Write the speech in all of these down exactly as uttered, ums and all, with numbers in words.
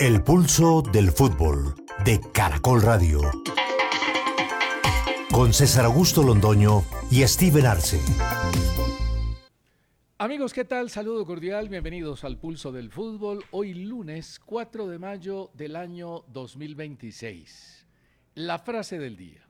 El pulso del fútbol de Caracol Radio. Con César Augusto Londoño y Steven Arce. Amigos, ¿qué tal? Saludo cordial, bienvenidos al Pulso del Fútbol. Hoy lunes cuatro de mayo del año dos mil veintiséis. La frase del día.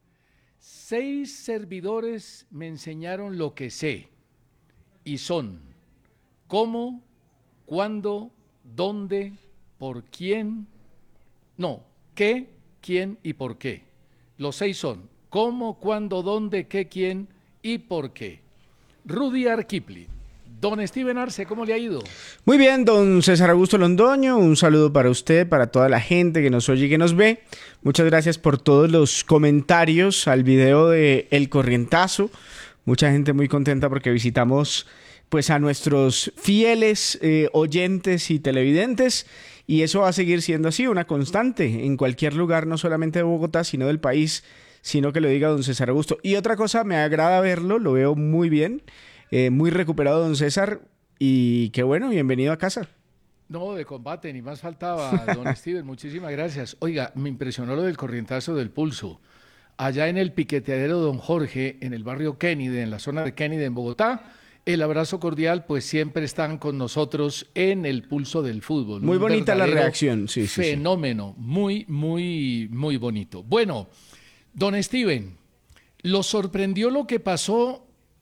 Seis servidores me enseñaron lo que sé y son cómo, cuándo, dónde, por quién, no, qué, quién y por qué. Los seis son cómo, cuándo, dónde, qué, quién y por qué. Rudyard Kipling. Don Steven Arce, ¿cómo le ha ido? Muy bien, don César Augusto Londoño, un saludo para usted, para toda la gente que nos oye y que nos ve. Muchas gracias por todos los comentarios al video de El Corrientazo. Mucha gente muy contenta porque visitamos pues a nuestros fieles eh, oyentes y televidentes, y eso va a seguir siendo así, una constante en cualquier lugar, no solamente de Bogotá, sino del país, sino que lo diga don César Augusto. Y otra cosa, me agrada verlo, lo veo muy bien. Eh, muy recuperado, don César, y qué bueno, bienvenido a casa. No, de combate, ni más faltaba, don Steven, muchísimas gracias. Oiga, me impresionó lo del corrientazo del pulso. Allá en el piqueteadero Don Jorge, en el barrio Kennedy, en la zona de Kennedy, en Bogotá, el abrazo cordial, pues siempre están con nosotros en el pulso del fútbol. Muy bonita la reacción, sí, sí. Fenómeno, sí. muy, muy, muy bonito. Bueno, don Steven, ¿lo sorprendió lo que pasó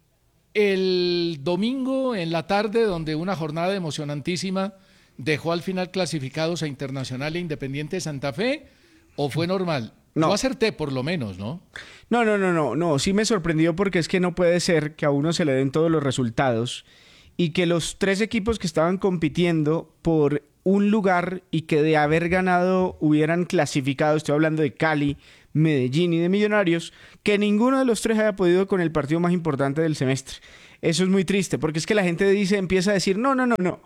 el domingo en la tarde, donde una jornada emocionantísima dejó al final clasificados a Internacional e Independiente Santa Fe, o fue normal? No. Lo acerté por lo menos, ¿no? No, no, no, no, no, sí me sorprendió porque es que no puede ser que a uno se le den todos los resultados y que los tres equipos que estaban compitiendo por un lugar y que de haber ganado hubieran clasificado, estoy hablando de Cali, Medellín y de Millonarios, que ninguno de los tres haya podido con el partido más importante del semestre. Eso es muy triste, porque es que la gente dice, empieza a decir, no, no, no, no.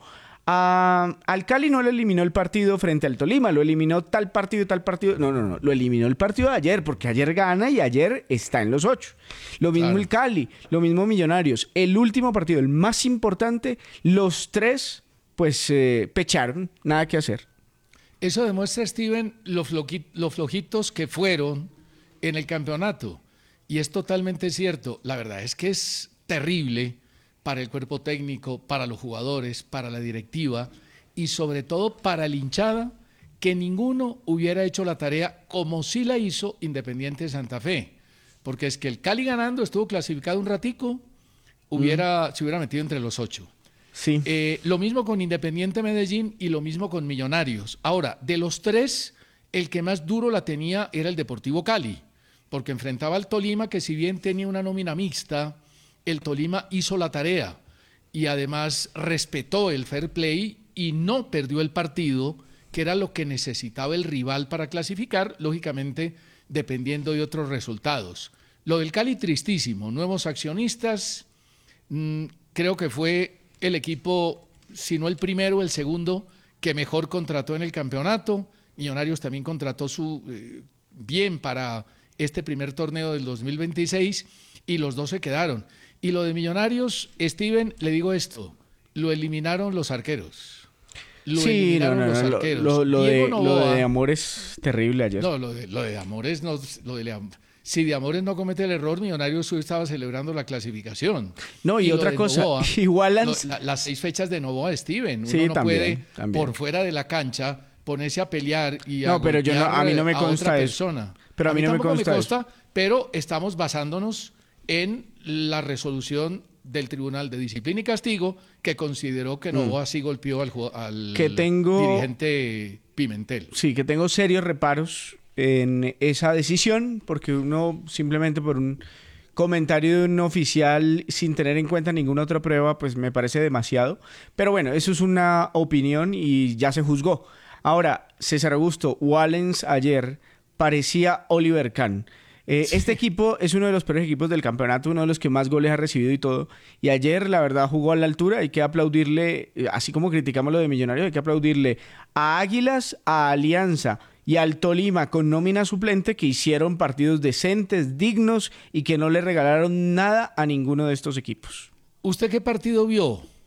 Uh, al Cali no lo eliminó el partido frente al Tolima, lo eliminó tal partido, tal partido. No, no, no, lo eliminó el partido de ayer, porque ayer gana y ayer está en los ocho. Lo mismo claro. El Cali, lo mismo Millonarios. El último partido, el más importante, los tres, pues, eh, pecharon, nada que hacer. Eso demuestra, Steven, lo, floqui, lo flojitos que fueron en el campeonato. Y es totalmente cierto. La verdad es que es terrible para el cuerpo técnico, para los jugadores, para la directiva y sobre todo para la hinchada, que ninguno hubiera hecho la tarea como sí la hizo Independiente Santa Fe. Porque es que el Cali ganando estuvo clasificado un ratico, hubiera, mm. se hubiera metido entre los ocho. Sí. Eh, lo mismo con Independiente Medellín y lo mismo con Millonarios. Ahora, de los tres, el que más duro la tenía era el Deportivo Cali, porque enfrentaba al Tolima, que si bien tenía una nómina mixta, el Tolima hizo la tarea y además respetó el fair play y no perdió el partido, que era lo que necesitaba el rival para clasificar, lógicamente dependiendo de otros resultados. Lo del Cali tristísimo, nuevos accionistas, mmm, creo que fue el equipo, si no el primero, el segundo, que mejor contrató en el campeonato. Millonarios también contrató su eh, bien para este primer torneo del dos mil veintiséis y los dos se quedaron. Y lo de Millonarios, Steven, le digo esto, lo eliminaron los arqueros. Lo sí, eliminaron no, no, los no, arqueros. Lo, lo, de, Novoa, lo de Amor es terrible ayer. No, lo de, lo de Amores no, lo de si de Amores no comete el error, Millonarios estaba celebrando la clasificación. No, y, y otra cosa, Novoa, igual lo, la, las seis fechas de Novoa, Steven, uno sí, no también, puede también. por fuera de la cancha ponerse a pelear y no, a pero yo no, a mí no me consta otra eso. persona. Pero a mí, a mí no me consta, me consta eso. Pero estamos basándonos en la resolución del Tribunal de Disciplina y Castigo, que consideró que Novoa mm. sí golpeó al, al que tengo, dirigente Pimentel. Sí, que tengo serios reparos en esa decisión, porque uno simplemente por un comentario de un oficial sin tener en cuenta ninguna otra prueba, pues me parece demasiado. Pero bueno, eso es una opinión y ya se juzgó. Ahora, César Augusto, Wallens ayer parecía Oliver Kahn. Eh, sí. Este equipo es uno de los peores equipos del campeonato, uno de los que más goles ha recibido y todo. Y ayer, la verdad, jugó a la altura. Hay que aplaudirle, así como criticamos lo de Millonarios, hay que aplaudirle a Águilas, a Alianza y al Tolima con nómina suplente, que hicieron partidos decentes, dignos y que no le regalaron nada a ninguno de estos equipos. ¿Usted qué partido vio?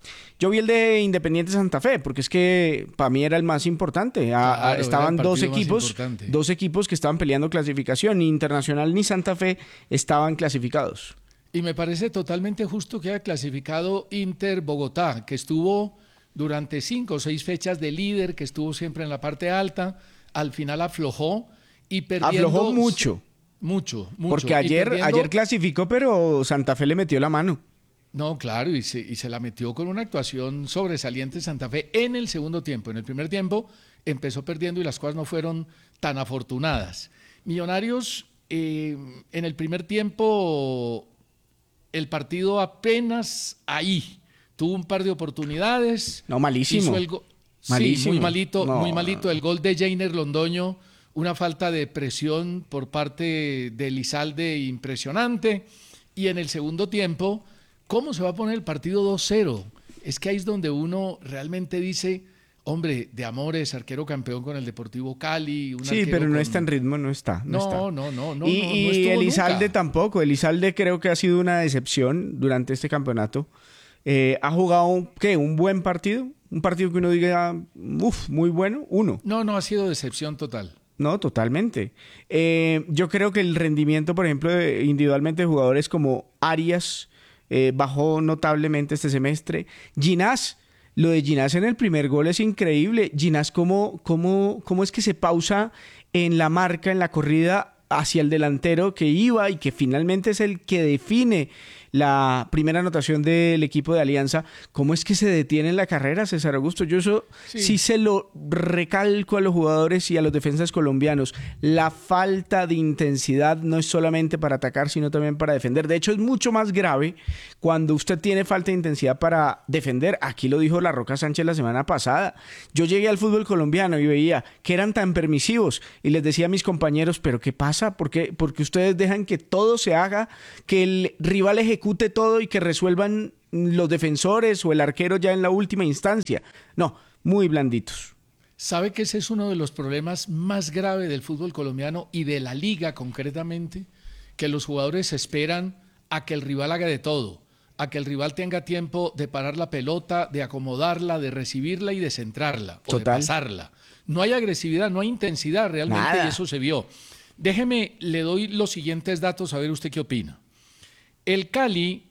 Yo vi el de Independiente Santa Fe, porque es que para mí era el más importante. A, a, Claro, estaban era el dos partido más equipos, importante. dos equipos que estaban peleando clasificación. Ni Internacional ni Santa Fe estaban clasificados. Y me parece totalmente justo que haya clasificado Inter Bogotá, que estuvo durante cinco o seis fechas de líder, que estuvo siempre en la parte alta, al final aflojó y perdiendo... Aflojó mucho. Mucho, mucho. Porque ayer, perdiendo... ayer clasificó, pero Santa Fe le metió la mano. No, claro, y se, y se la metió con una actuación sobresaliente Santa Fe en el segundo tiempo. En el primer tiempo empezó perdiendo y las cosas no fueron tan afortunadas. Millonarios, eh, en el primer tiempo, el partido apenas ahí. Tuvo un par de oportunidades. No, malísimo. Hizo el go- Malísimo. Sí, muy malito, No. muy malito. El gol de Jainer Londoño, una falta de presión por parte de Elizalde impresionante. Y en el segundo tiempo, ¿cómo se va a poner el partido dos cero? Es que ahí es donde uno realmente dice, hombre, de Amores, arquero campeón con el Deportivo Cali. Un Sí, arquero pero no con- está en ritmo, no está. No, No, está. no, no, no, no, y no y estuvo Elizalde nunca. tampoco. Elizalde creo que ha sido una decepción durante este campeonato. Eh, ha jugado, ¿qué? ¿Un buen partido? Un partido que uno diga, uff, muy bueno. Uno. No, no, ha sido decepción total. No, totalmente. Eh, yo creo que el rendimiento, por ejemplo, de, individualmente de jugadores como Arias eh, bajó notablemente este semestre. Ginás, lo de Ginás en el primer gol es increíble. Ginás, ¿cómo, cómo, cómo es que se pausa en la marca, en la corrida hacia el delantero que iba y que finalmente es el que define la primera anotación del equipo de Alianza? ¿Cómo es que se detiene en la carrera, César Augusto? Yo eso sí. sí se lo recalco a los jugadores y a los defensas colombianos. La falta de intensidad no es solamente para atacar, sino también para defender. De hecho, es mucho más grave cuando usted tiene falta de intensidad para defender. Aquí lo dijo La Roca Sánchez la semana pasada. Yo llegué al fútbol colombiano y veía que eran tan permisivos y les decía a mis compañeros, ¿pero qué pasa? ¿Por qué? Porque ustedes dejan que todo se haga, que el rival ejecute todo y que resuelvan los defensores o el arquero ya en la última instancia. No, muy blanditos. ¿Sabe que ese es uno de los problemas más graves del fútbol colombiano y de la liga concretamente? Que los jugadores esperan a que el rival haga de todo, a que el rival tenga tiempo de parar la pelota, de acomodarla, de recibirla y de centrarla o Total. de pasarla. No hay agresividad, no hay intensidad realmente. Nada. Y eso se vio. Déjeme, le doy los siguientes datos a ver usted qué opina. El Cali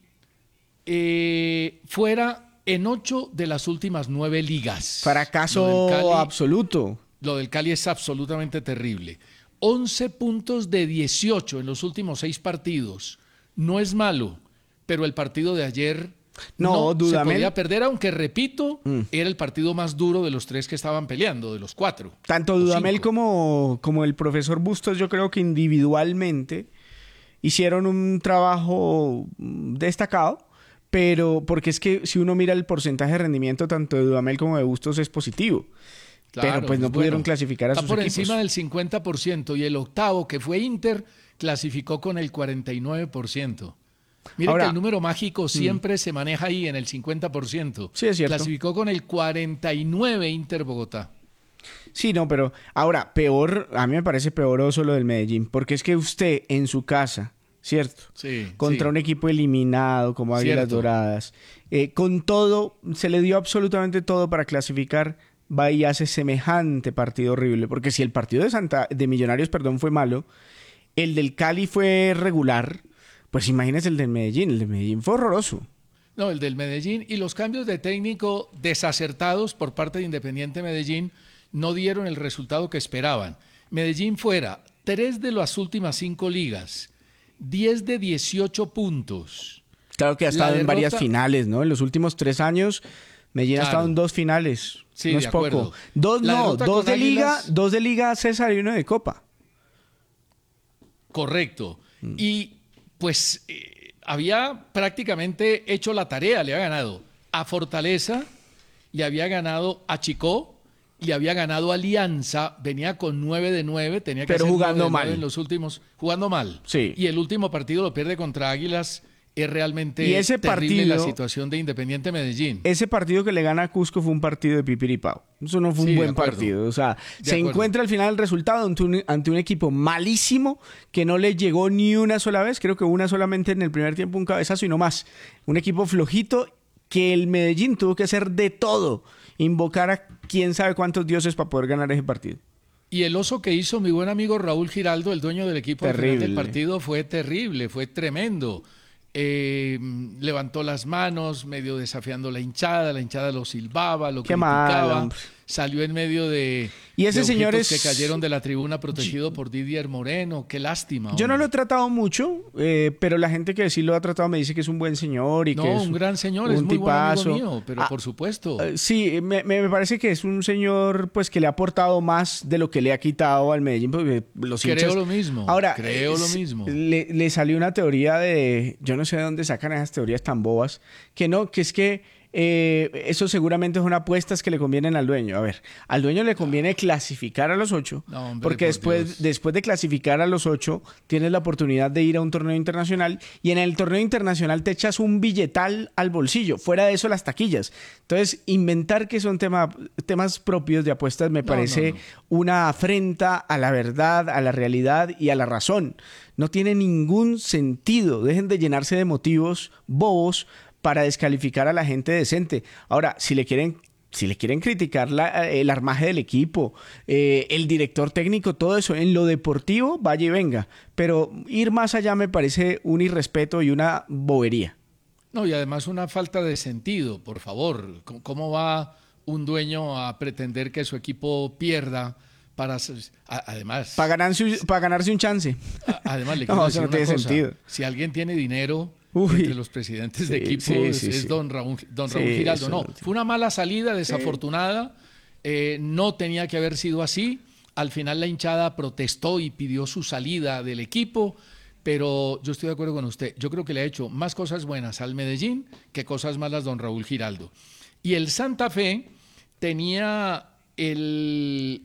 eh, fuera en ocho de las últimas nueve ligas. Fracaso Lo del Cali- absoluto. Lo del Cali es absolutamente terrible. once puntos de dieciocho en los últimos seis partidos. No es malo, pero el partido de ayer No, no se Dudamel- podía perder, aunque repito, era el partido más duro de los tres que estaban peleando, de los cuatro. Tanto o Dudamel cinco. como, como el profesor Bustos, yo creo que individualmente hicieron un trabajo mm, destacado, pero porque es que si uno mira el porcentaje de rendimiento tanto de Dudamel como de Bustos es positivo. Claro, pero pues no bueno, pudieron clasificar a está sus por equipos. encima del cincuenta por ciento y el octavo, que fue Inter, clasificó con el cuarenta y nueve por ciento. Mire Ahora- que el número mágico siempre se maneja ahí en el cincuenta por ciento. Sí, es cierto. Clasificó con el cuarenta y nueve Inter Bogotá. Sí, no, pero ahora, peor, a mí me parece peoroso lo del Medellín, porque es que usted en su casa, ¿cierto? Sí, Contra sí. un equipo eliminado como Águilas Cierto. Doradas, eh, con todo, se le dio absolutamente todo para clasificar, va y hace semejante partido horrible, porque si el partido de Santa, de Millonarios, perdón, fue malo, el del Cali fue regular, pues imagínese el del Medellín, el del Medellín fue horroroso. No, el del Medellín y los cambios de técnico desacertados por parte de Independiente Medellín no dieron el resultado que esperaban. Medellín fuera tres de las últimas cinco ligas, diez de dieciocho puntos. Claro que ha La estado en varias derrota- finales, ¿no? En los últimos tres años, Medellín ha Claro. estado en dos finales. Sí, no de es poco. acuerdo. Dos La no, derrota dos con de liga, Águilas- dos de liga César y uno de Copa. Correcto. Y pues eh, había prácticamente hecho la tarea, le había ganado a Fortaleza, le había ganado a Chicó, le había ganado a Alianza, venía con nueve de nueve, tenía que Pero hacer jugando nueve de nueve mal. en los últimos, jugando mal. Sí. Y el último partido lo pierde contra Águilas, es realmente Y ese terrible la partido- situación de Independiente Medellín. Ese partido que le gana a Cusco fue un partido de pipiripao. Eso no fue un Sí, de buen acuerdo. partido. O sea, De se acuerdo. encuentra al final el resultado ante un, ante un equipo malísimo que no le llegó ni una sola vez. Creo que una solamente en el primer tiempo un cabezazo y no más. Un equipo flojito que el Medellín tuvo que hacer de todo, invocar a quién sabe cuántos dioses para poder ganar ese partido. Y el oso que hizo mi buen amigo Raúl Giraldo, el dueño del equipo al final del partido, fue terrible, fue tremendo. Eh, levantó las manos, medio desafiando la hinchada, la hinchada lo silbaba, lo Qué criticaba, mal, salió en medio de, y ese de señor es... que cayeron de la tribuna protegido por Didier Moreno. Qué lástima. Yo no hombre. lo he tratado mucho, eh, pero la gente que sí lo ha tratado me dice que es un buen señor y no, que es un gran señor, un es muy tipazo. buen amigo mío, pero Ah, por supuesto. Uh, sí, me, me parece que es un señor pues que le ha aportado más de lo que le ha quitado al Medellín. Porque los Creo hinchas... lo mismo. Ahora, creo es, lo mismo. Le, le salió una teoría de... Yo no sé de dónde sacan esas teorías tan bobas. Que no, que es que eh, eso seguramente son apuestas que le convienen al dueño. A ver, al dueño le conviene clasificar a los ocho. No, hombre, porque por después, Dios. después de clasificar a los ocho, tienes la oportunidad de ir a un torneo internacional. Y en el torneo internacional te echas un billetal al bolsillo. Fuera de eso, las taquillas. Entonces, inventar que son tema, temas propios de apuestas me No, parece no, no. una afrenta a la verdad, a la realidad y a la razón. No tiene ningún sentido. Dejen de llenarse de motivos bobos para descalificar a la gente decente. Ahora, si le quieren, si le quieren criticar la, el armaje del equipo, eh, el director técnico, todo eso, en lo deportivo, vaya y venga. Pero ir más allá me parece un irrespeto y una bobería. No, y además una falta de sentido, por favor. ¿Cómo, cómo va un dueño a pretender que su equipo pierda para... a- Además, Para ganarse, para ganarse un chance. a- además le No, quiero eso decir no una tiene cosa. sentido. Si alguien tiene dinero... Uy. Entre los presidentes de Sí, equipo sí, es, sí, es sí. don Raúl, don Sí, Raúl Giraldo. eso No, no- fue una mala salida, desafortunada. Eh, no tenía que haber sido así. Al final la hinchada protestó y pidió su salida del equipo. Pero yo estoy de acuerdo con usted. Yo creo que le ha hecho más cosas buenas al Medellín que cosas malas don Raúl Giraldo. Y el Santa Fe tenía el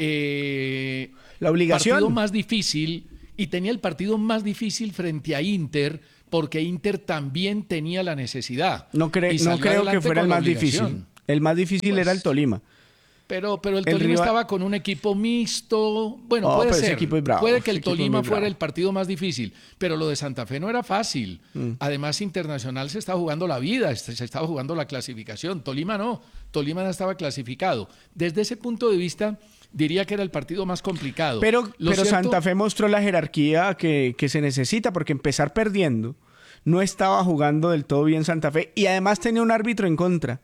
eh, La obligación. partido más difícil y tenía el partido más difícil frente a Inter porque Inter también tenía la necesidad. No, cre- Y no salió creo que adelante fuera el con la más difícil. obligación. El más difícil Pues, era el Tolima. Pero, pero el El Tolima rival- estaba con un equipo mixto. Bueno, Oh, puede pero ese ser. equipo es bravo, Puede que el ese equipo es Tolima muy fuera bravo. el partido más difícil, pero lo de Santa Fe no era fácil. Mm. Además, Internacional se estaba jugando la vida, se se estaba jugando la clasificación. Tolima no, Tolima no estaba clasificado. Desde ese punto de vista, diría que era el partido más complicado. Pero, Lo pero cierto- Santa Fe mostró la jerarquía que, que se necesita, porque empezar perdiendo no estaba jugando del todo bien Santa Fe y además tenía un árbitro en contra.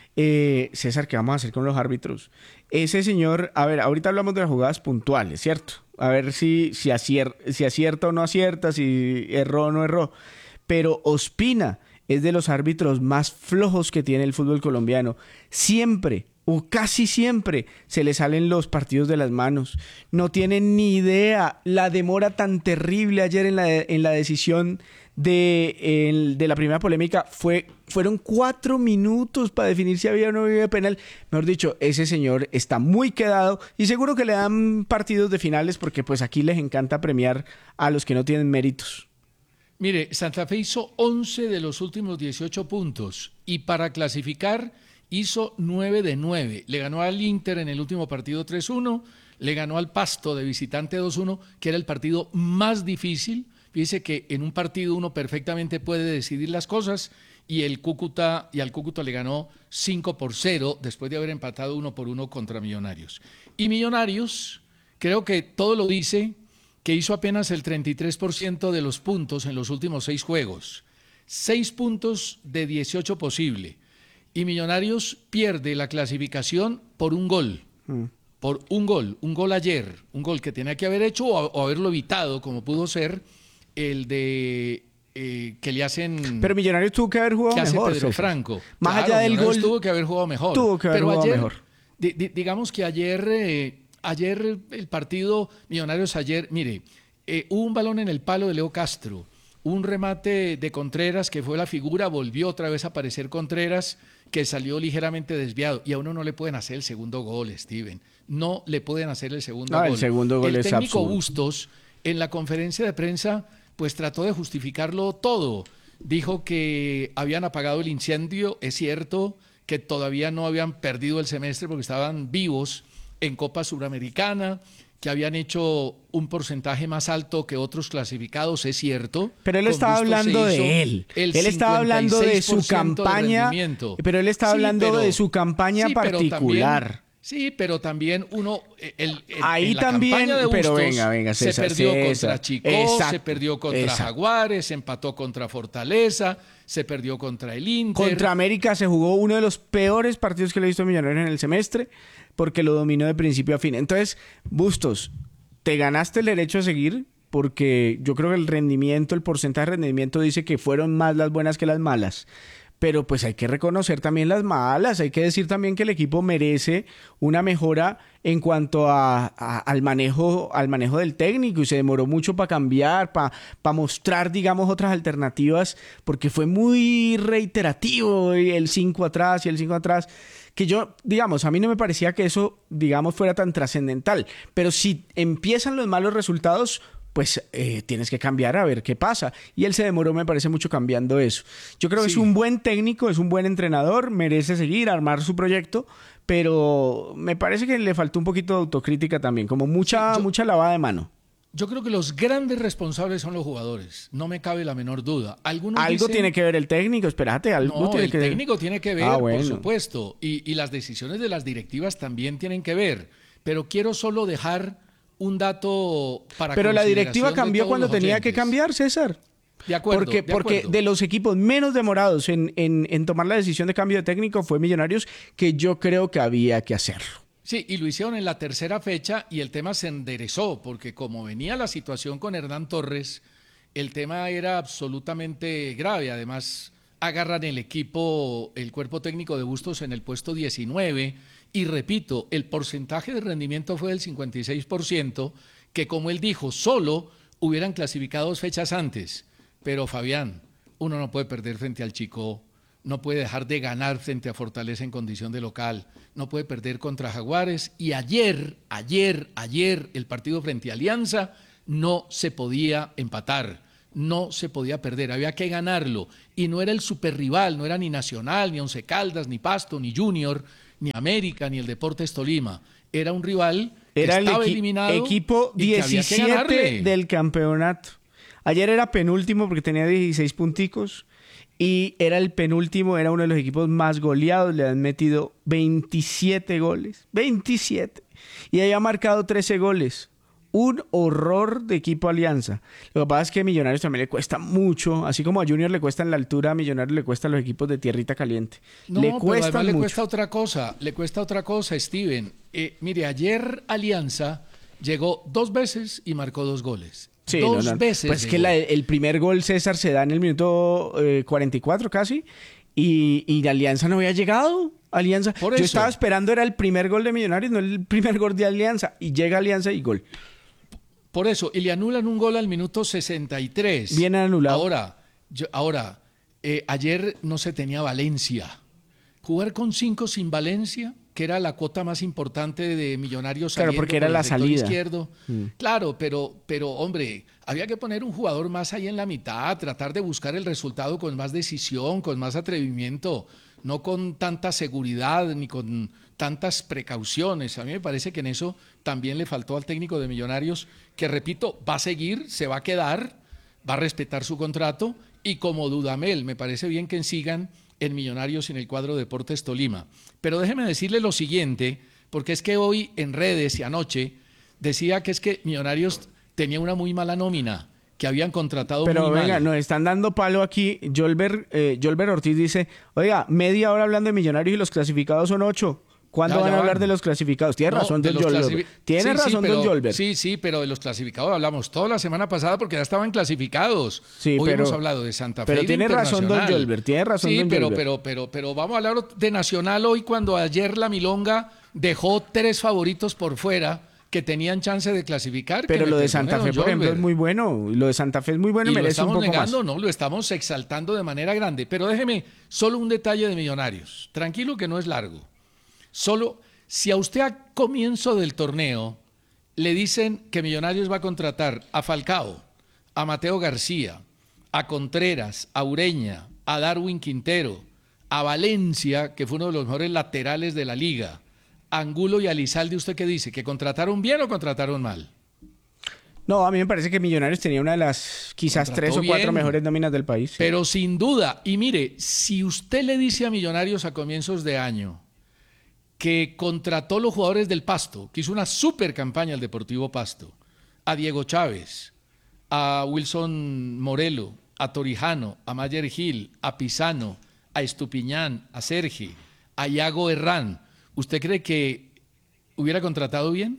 Eh, César, ¿qué vamos a hacer con los árbitros? Ese señor, a ver, ahorita hablamos de las jugadas puntuales, ¿cierto? A ver si, si, acier- si acierta o no acierta, si erró o no erró. Pero Ospina es de los árbitros más flojos que tiene el fútbol colombiano. Siempre, o casi siempre, se le salen los partidos de las manos. No tienen ni idea la demora tan terrible ayer en la, en la decisión de, el- de la primera polémica. Fue, fueron cuatro minutos para definir si había o no había penal. Mejor dicho, ese señor está muy quedado y seguro que le dan partidos de finales porque pues aquí les encanta premiar a los que no tienen méritos. Mire, Santa Fe hizo once de los últimos dieciocho puntos y para clasificar hizo nueve de nueve. Le ganó al Inter en el último partido tres uno, le ganó al Pasto de visitante dos uno, que era el partido más difícil. Fíjese que en un partido uno perfectamente puede decidir las cosas y el Cúcuta y al Cúcuta le ganó cinco por cero después de haber empatado uno por uno contra Millonarios. Y Millonarios, creo que todo lo dice, que hizo apenas el treinta y tres por ciento de los puntos en los últimos seis juegos. Seis puntos de dieciocho posible. Y Millonarios pierde la clasificación por un gol. Mm. Por un gol. Un gol ayer. Un gol que tenía que haber hecho o, o haberlo evitado, como pudo ser el de eh, que le hacen... Pero Millonarios tuvo que haber jugado que hace mejor. Pedro César. Franco. Más Claro, allá del Millonarios gol, tuvo que haber jugado mejor. tuvo que haber Pero jugado ayer, mejor. di- di- digamos que ayer, eh, ayer el partido Millonarios ayer, mire, eh, hubo un balón en el palo de Leo Castro, un remate de Contreras que fue la figura, volvió otra vez a aparecer Contreras, que salió ligeramente desviado. Y a uno no le pueden hacer el segundo gol, Steven. No le pueden hacer el segundo Ah, gol. el segundo gol el es técnico absurdo. Bustos, en la conferencia de prensa, pues trató de justificarlo todo. Dijo que habían apagado el incendio, es cierto, que todavía no habían perdido el semestre porque estaban vivos en Copa Suramericana, que habían hecho un porcentaje más alto que otros clasificados, es cierto. Pero él Con estaba Bustos hablando se hizo de él. el Él estaba hablando de su cincuenta y seis por ciento de campaña. rendimiento. Pero él estaba Sí, hablando pero- de su campaña sí, pero particular. también- sí, pero también uno... el- el- Ahí en la también, campaña de pero Bustos venga, venga, se César, perdió César. contra Chicó, Exacto, se perdió contra exacto. Jaguares, se empató contra Fortaleza, se perdió contra el Inter. Contra América se jugó uno de los peores partidos que le he visto a Millonarios en el semestre porque lo dominó de principio a fin. Entonces, Bustos, te ganaste el derecho a seguir porque yo creo que el rendimiento, el porcentaje de rendimiento dice que fueron más las buenas que las malas. Pero pues hay que reconocer también las malas, hay que decir también que el equipo merece una mejora en cuanto a, a- al manejo, al manejo del técnico y se demoró mucho para cambiar, para pa mostrar, digamos, otras alternativas, porque fue muy reiterativo y el cinco atrás y el cinco atrás, que yo, digamos, a mí no me parecía que eso, digamos, fuera tan trascendental, pero si empiezan los malos resultados, pues eh, tienes que cambiar a ver qué pasa. Y él se demoró, me parece mucho, cambiando eso. Yo creo que Sí. es un buen técnico, es un buen entrenador, merece seguir, armar su proyecto, pero me parece que le faltó un poquito de autocrítica también, como mucha, Sí, yo- mucha lavada de mano. Yo creo que los grandes responsables son los jugadores, no me cabe la menor duda. Algunos Algo dicen- tiene que ver el técnico, espérate, algo No, tiene el que ver. técnico tiene que ver, Ah, por bueno. supuesto, y, y las decisiones de las directivas también tienen que ver, pero quiero solo dejar un dato para Pero la directiva consideración de cambió todos cuando los tenía que oyentes. cambiar, César. De acuerdo, Porque, de porque acuerdo. de los equipos menos demorados en, en, en tomar la decisión de cambio de técnico fue Millonarios, que yo creo que había que hacerlo. Sí, y lo hicieron en la tercera fecha y el tema se enderezó, porque como venía la situación con Hernán Torres, el tema era absolutamente grave. Además, agarran el equipo, el cuerpo técnico de Bustos en el puesto diecinueve, y repito, el porcentaje de rendimiento fue del cincuenta y seis por ciento, que como él dijo, solo hubieran clasificado dos fechas antes. Pero Fabián, uno no puede perder frente al Chico, no puede dejar de ganar frente a Fortaleza en condición de local, no puede perder contra Jaguares, y ayer, ayer, ayer, el partido frente a Alianza no se podía empatar, no se podía perder, había que ganarlo, y no era el superrival, no era ni Nacional, ni Once Caldas, ni Pasto, ni Junior, ni América, ni el Deportes Tolima, era un rival que Era el estaba equi- eliminado equipo y que había que diecisiete ganarle. del campeonato. Ayer era penúltimo porque tenía dieciséis punticos y era el penúltimo, era uno de los equipos más goleados, le han metido veintisiete goles, veintisiete, y había marcado trece goles. Un horror de equipo Alianza. Lo que pasa es que a Millonarios también le cuesta mucho, así como a Junior le cuesta en la altura, a Millonarios le cuesta a los equipos de tierrita caliente. No, le pero cuesta además le mucho. cuesta otra cosa, le cuesta otra cosa, Steven. Eh, mire, ayer Alianza llegó dos veces y marcó dos goles. Sí, dos no, no. veces. Pues es que llegó. la- el primer gol, César, se da en el minuto eh, cuarenta y cuatro casi, y, y la Alianza no había llegado. Alianza. Por Yo eso. estaba esperando, era el primer gol de Millonarios, no el primer gol de Alianza, y llega Alianza y gol. Por eso, y le anulan un gol al minuto sesenta y tres. Bien anulado. Ahora, yo- ahora eh, ayer no se tenía Valencia. Jugar con cinco sin Valencia, que era la cuota más importante de Millonarios Claro, saliendo porque era por el la sector salida. izquierdo. Claro, pero, pero hombre, había que poner un jugador más ahí en la mitad, tratar de buscar el resultado con más decisión, con más atrevimiento, no con tanta seguridad ni con tantas precauciones. A mí me parece que en eso también le faltó al técnico de Millonarios, que repito, va a seguir, se va a quedar, va a respetar su contrato, y como Dudamel, me parece bien que sigan en Millonarios en el cuadro Deportes Tolima. Pero déjeme decirle lo siguiente, porque es que hoy en redes y anoche decía que es que Millonarios tenía una muy mala nómina, que habían contratado Pero muy venga, mal. nos están dando palo aquí. Jolber, eh, Jolber Ortiz dice, oiga, media hora hablando de Millonarios y los clasificados son ocho. ¿Cuándo Ya, van ya a hablar van. de los clasificados? Tiene No, razón, de don los Jolber. clasifi- Tiene Sí, sí, razón, pero- don Jolber. Sí, sí, pero de los clasificados hablamos toda la semana pasada porque ya estaban clasificados. Sí, Hoy pero- hemos hablado de Santa Fe. pero y de tiene razón, don Internacional. Jolber, tiene razón, Sí, don pero, Jolber. pero, pero, pero vamos a hablar de Nacional hoy, cuando ayer la Milonga dejó tres favoritos por fuera que tenían chance de clasificar. que Pero me lo de perdone, Santa Fe, don por ejemplo, Jolber. es muy bueno. Lo de Santa Fe es muy bueno y Y lo merece un estamos poco negando, más. no, lo estamos exaltando de manera grande. Pero déjeme solo un detalle de Millonarios. Tranquilo que no es largo. Solo, si a usted a comienzo del torneo le dicen que Millonarios va a contratar a Falcao, a Mateo García, a Contreras, a Ureña, a Darwin Quintero, a Valencia, que fue uno de los mejores laterales de la liga, Angulo y Elizalde, ¿usted qué dice? ¿Que contrataron bien o contrataron mal? No, a mí me parece que Millonarios tenía una de las quizás Contrató tres o cuatro bien, mejores nóminas del país. Sí. Pero sin duda, y mire, si usted le dice a Millonarios a comienzos de año que contrató los jugadores del Pasto, que hizo una super campaña el Deportivo Pasto, a Diego Chávez, a Wilson Morelo, a Torijano, a Mayer Gil, a Pisano, a Estupiñán, a Sergi, a Iago Herrán, ¿usted cree que hubiera contratado bien?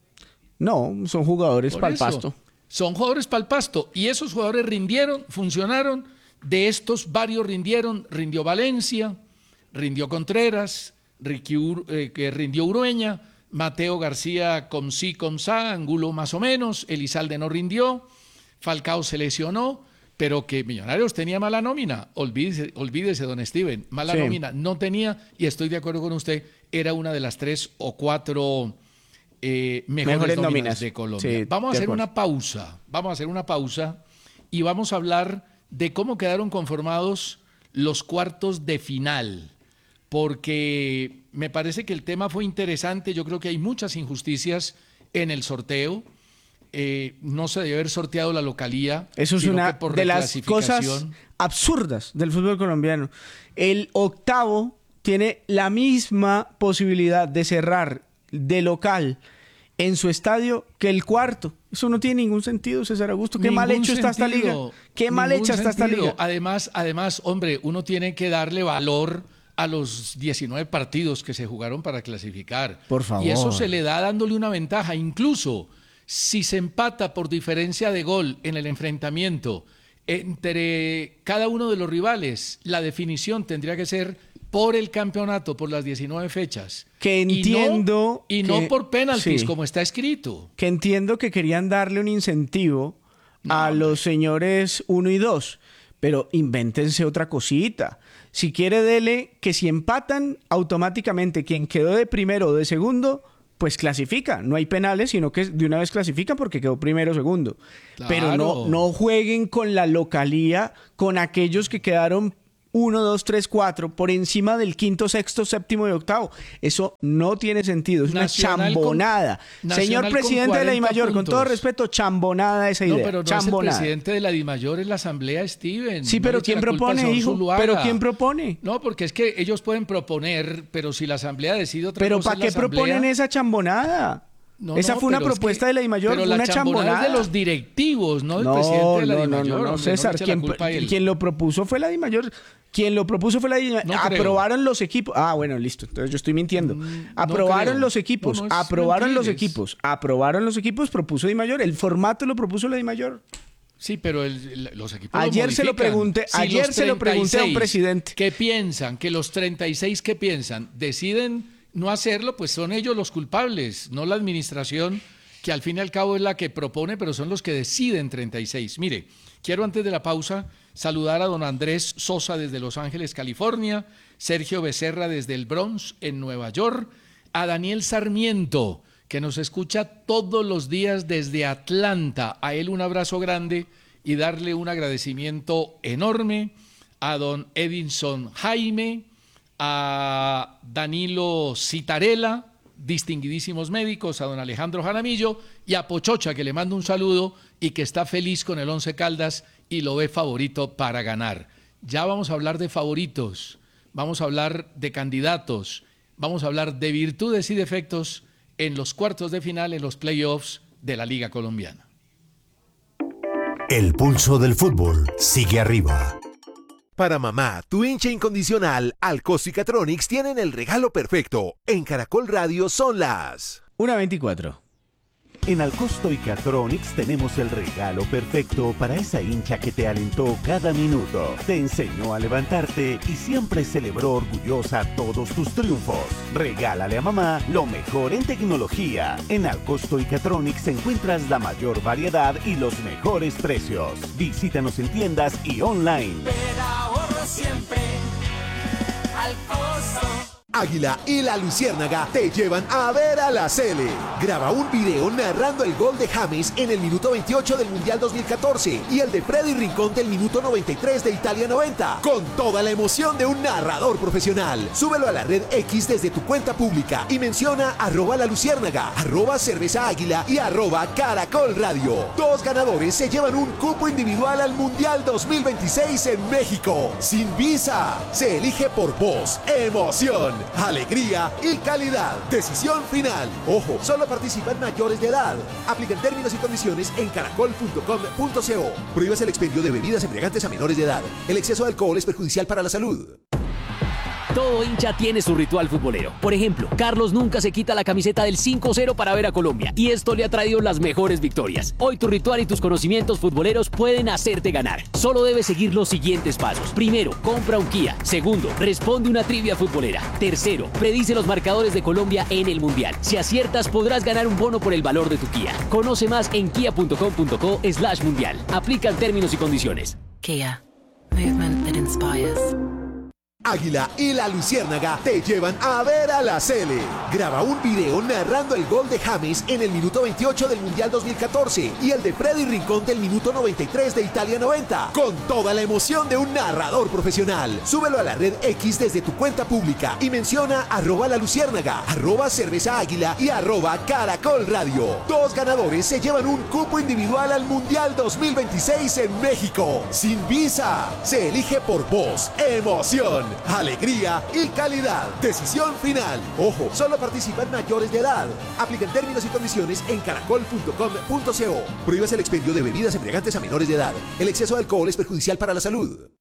No, son jugadores para el Por eso, Pasto. Son jugadores para el Pasto. Y esos jugadores rindieron, funcionaron. De estos varios rindieron. Rindió Valencia, rindió Contreras, Ricky Ur, eh, que rindió Urueña, Mateo García con sí, con sa, Angulo más o menos, Elizalde no rindió, Falcao se lesionó, pero que Millonarios tenía mala nómina. Olvídese, olvídese don Steven, mala Sí. nómina no tenía, y estoy de acuerdo con usted, era una de las tres o cuatro eh, mejores, Mejores nóminas, nóminas de Colombia. Sí, vamos a de hacer acuerdo. una pausa, vamos a hacer una pausa y vamos a hablar de cómo quedaron conformados los cuartos de final, porque me parece que el tema fue interesante. Yo creo que hay muchas injusticias en el sorteo. Eh, no se debe haber sorteado la localía. Eso es sino una que por de las cosas reclasificación. absurdas del fútbol colombiano. El octavo tiene la misma posibilidad de cerrar de local en su estadio que el cuarto. Eso no tiene ningún sentido, César Augusto. Qué mal Ningún hecho está esta liga. sentido, Qué mal ningún hecha está esta sentido. liga. Además, además, hombre, uno tiene que darle valor a los diecinueve partidos que se jugaron para clasificar. Por favor. Y eso se le da dándole una ventaja. Incluso si se empata por diferencia de gol en el enfrentamiento entre cada uno de los rivales, la definición tendría que ser por el campeonato, por las diecinueve fechas. Que entiendo Y no, y que- no por penaltis, sí. como está escrito. Que entiendo que querían darle un incentivo a hombre. los señores uno y dos, pero invéntense otra cosita. Si quiere, dele que si empatan, automáticamente quien quedó de primero o de segundo, pues clasifica. No hay penales, sino que de una vez clasifica porque quedó primero o segundo. Claro. Pero no, no jueguen con la localía, con aquellos que quedaron uno, dos, tres, cuatro, por encima del quinto, sexto, séptimo y octavo. Eso no tiene sentido, es Nacional una con- chambonada. Nacional Señor con presidente de la cuarenta DIMAYOR, con todo puntos. respeto, chambonada esa idea. No, pero no chambonada. es el presidente de la DIMAYOR, es la Asamblea, Steven. Sí, No pero le eche ¿quién la culpa al propone, señor hijo? Zuluaga. ¿Pero quién propone? No, porque es que ellos pueden proponer, pero si la Asamblea decide otra ¿Pero cosa... para es la qué proponen Asamblea. esa chambonada? No, esa no, fue una pero es propuesta que- de la DIMAYOR, pero fue la una chambonada chambonada. es de los directivos, no del No, presidente de la no, no, DIMAYOR. no, no, hombre, César, le eche la quien, culpa a él. quien lo propuso fue la DIMAYOR. Quien lo propuso fue la DIMAYOR. No creo. Aprobaron los equipos. Ah, bueno, listo. Entonces yo estoy mintiendo. Mm, Aprobaron creo. los equipos. No, no, es aprobaron los mentiras. equipos. Aprobaron los equipos, propuso DIMAYOR. El formato lo propuso la DIMAYOR. Sí, pero el- el- los equipos Ayer lo se lo modifican. pregunté- Si ayer los se lo pregunté a un treinta y seis presidente. ¿Qué piensan? Que los treinta y seis que piensan deciden no hacerlo, pues son ellos los culpables, no la administración, que al fin y al cabo es la que propone, pero son los que deciden treinta y seis. Mire, quiero antes de la pausa saludar a don Andrés Sosa desde Los Ángeles, California, Sergio Becerra desde el Bronx, en Nueva York, a Daniel Sarmiento, que nos escucha todos los días desde Atlanta. A él un abrazo grande y darle un agradecimiento enorme, a don Edinson Jaime, a Danilo Citarella, distinguidísimos médicos, a don Alejandro Jaramillo y a Pochocha, que le mando un saludo y que está feliz con el Once Caldas y lo ve favorito para ganar. Ya vamos a hablar de favoritos, vamos a hablar de candidatos, vamos a hablar de virtudes y defectos en los cuartos de final, en los playoffs de la Liga Colombiana. El pulso del fútbol sigue arriba. Para mamá, tu hincha incondicional, Alcosto y Catronics tienen el regalo perfecto. En Caracol Radio son las... una veinticuatro. En Alcosto y Catronics tenemos el regalo perfecto para esa hincha que te alentó cada minuto, te enseñó a levantarte y siempre celebró orgullosa todos tus triunfos. Regálale a mamá lo mejor en tecnología. En Alcosto y Catronics encuentras la mayor variedad y los mejores precios. Visítanos en tiendas y online. Pero ahorro siempre al costo. Águila y la Luciérnaga te llevan a ver a la Sele. Graba un video narrando el gol de James en el minuto veintiocho del Mundial dos mil catorce y el de Freddy Rincón del minuto noventa y tres de Italia noventa, con toda la emoción de un narrador profesional. Súbelo a la red X desde tu cuenta pública y menciona arroba la Luciérnaga, arroba cerveza águila y arroba Caracol Radio. Dos ganadores se llevan un cupo individual al Mundial dos mil veintiséis en México. Sin visa. Se elige por voz, emoción, alegría y calidad. Decisión final. Ojo, solo participan mayores de edad. Aplican términos y condiciones en caracol punto com punto co. Prohíbas el expendio de bebidas embriagantes a menores de edad. El exceso de alcohol es perjudicial para la salud. Todo hincha tiene su ritual futbolero. Por ejemplo, Carlos nunca se quita la camiseta del cinco cero para ver a Colombia, y esto le ha traído las mejores victorias. Hoy tu ritual y tus conocimientos futboleros pueden hacerte ganar. Solo debes seguir los siguientes pasos. Primero, compra un Kia. Segundo, responde una trivia futbolera. Tercero, predice los marcadores de Colombia en el Mundial. Si aciertas, podrás ganar un bono por el valor de tu Kia. Conoce más en kia punto com punto co slash mundial. Aplican términos y condiciones. Kia. Movement that inspires. Águila y la Luciérnaga te llevan a ver a la Sele. Graba un video narrando el gol de James en el minuto veintiocho del Mundial dos mil catorce y el de Freddy Rincón del minuto noventa y tres de Italia noventa, con toda la emoción de un narrador profesional. Súbelo a la red X desde tu cuenta pública y menciona arroba la Luciérnaga, arroba cerveza águila y arroba Caracol Radio. Dos ganadores se llevan un cupo individual al Mundial dos mil veintiséis en México. Sin visa. Se elige por voz, emoción, alegría y calidad. Decisión final. Ojo, solo participan mayores de edad. Aplican términos y condiciones en caracol punto com punto co. Prohíbas el expendio de bebidas embriagantes a menores de edad. El exceso de alcohol es perjudicial para la salud.